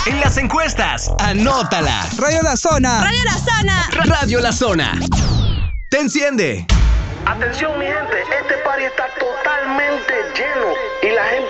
En las encuestas, anótala. Radio La Zona. Radio La Zona. Radio La Zona. Te enciende. Atención mi gente, este party está totalmente lleno y la gente